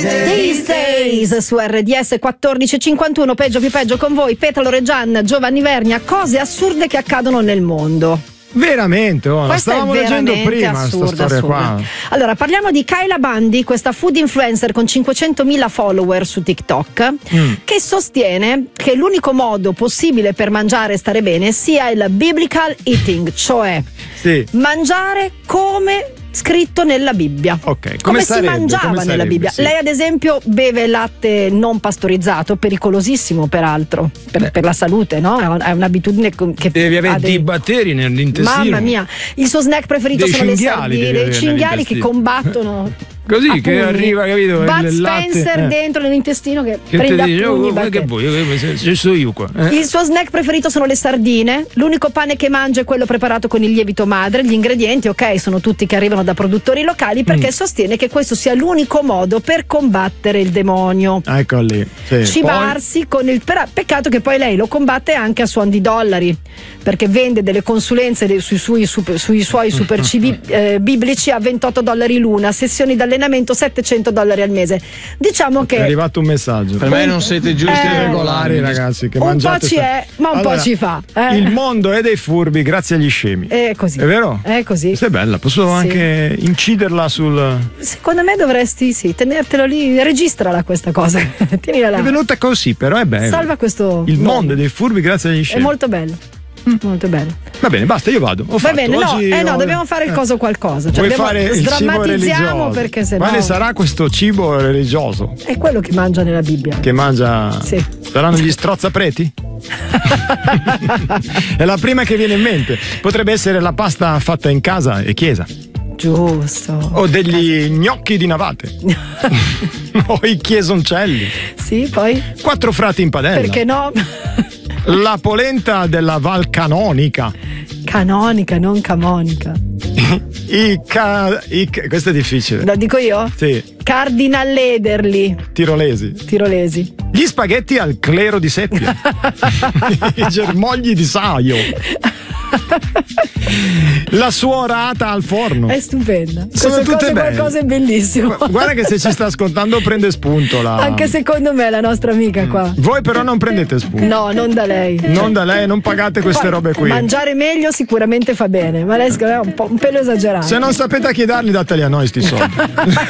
These Days su RDS 1451, peggio più peggio con voi, Petalo Reggian, Giovanni Vernia, cose assurde che accadono nel mondo. Veramente, la stavamo leggendo prima questa storia qua. Allora, parliamo di Kyla Bundy, questa food influencer con 500.000 follower su TikTok, che sostiene che l'unico modo possibile per mangiare e stare bene sia il biblical eating, cioè mangiare come scritto nella Bibbia. Come si mangiava nella Bibbia. Sì. Lei ad esempio beve latte non pastorizzato, pericolosissimo peraltro per la salute, no? È un'abitudine che devi avere dei batteri nell'intestino. Mamma mia, il suo snack preferito sono le sardine, i cinghiali che combattono così che arriva, capito? Bud il Spencer latte, dentro nell'intestino che te prende a dice, pugni che vuoi? Ci sono io qua. Il suo snack preferito sono le sardine. L'unico pane che mangia è quello preparato con il lievito madre. Gli ingredienti, sono tutti che arrivano da produttori locali, perché sostiene che questo sia l'unico modo per combattere il demonio. Ecco lì. Sì. Cibarsi con il peccato che poi lei lo combatte anche a suon di dollari, perché vende delle consulenze sui suoi super cibi biblici a $28 l'una, sessioni d'allenamento $700 al mese. Diciamo che è arrivato un messaggio. Per me non siete giusti e regolari, ragazzi, che un mangiate po' ci è, ma un po' ci fa. Il mondo è dei furbi grazie agli scemi. È così. È vero? È così. Questa è bella, posso anche inciderla sul. Secondo me dovresti tenertelo lì, registrala questa cosa. Tienila là. È venuta così, però è bello. Salva questo. Il mondo è dei furbi grazie agli scemi. È molto bello. Molto bello. Va bene, basta, io vado. Va bene, no, dobbiamo fare il coso qualcosa. Vuoi fare il cibo religioso? Perché sennò. Quale sarà questo cibo religioso? È quello che mangia nella Bibbia. Che mangia. Sì. Saranno gli strozzapreti? È la prima che viene in mente. Potrebbe essere la pasta fatta in casa e chiesa. Giusto. O degli gnocchi di navate. O i chiesoncelli. Sì, poi? 4 frati in padella. Perché no? La polenta della Val Canonica. Canonica, non camonica. Questo è difficile. Lo dico io? Sì. Cardinalederli. Tirolesi. Gli spaghetti al clero di seppia. I germogli di saio. La suorata al forno. È stupenda. Sono tutte belle. Qualcosa è bellissimo. Guarda che se ci sta ascoltando prende spunto anche secondo me la nostra amica qua. Voi però non prendete spunto. No, non da lei. Non pagate queste robe qui. Mangiare meglio sicuramente fa bene, ma lei è un pelo esagerato. Se non sapete a chi darli, dateli a noi sti soldi.